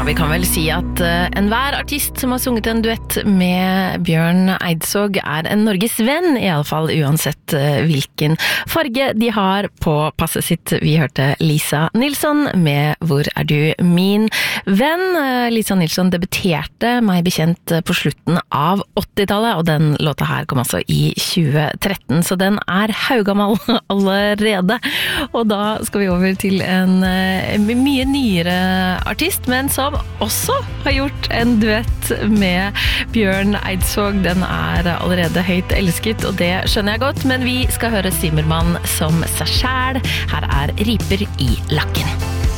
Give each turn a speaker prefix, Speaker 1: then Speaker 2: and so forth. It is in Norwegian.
Speaker 1: vi kan vel si at enhver artist som har sunget en duett med Bjørn Eidsvåg en Norges venn, I alle fall uansett hvilken farge de har på passet sitt. Vi hørte Lisa Nilsson med Hvor du min venn? Lisa Nilsson debuterte meg bekjent på slutten av 80-tallet, og den låta her kom altså I 2013, så den haugammal allerede. Og da skal vi over til en mye nyere artist, men som også har gjort en duett med Bjørn Eidsvåg. Den allerede høyt elsket, og det skjønner jeg godt, men vi skal høre Zimmermann som seg selv. Her Riper I lakken.